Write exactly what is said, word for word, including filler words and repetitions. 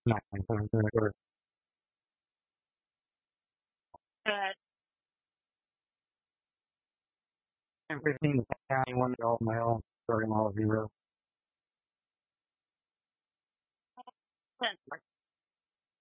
nine point two. And fifteen county one adult male, thirty miles zero.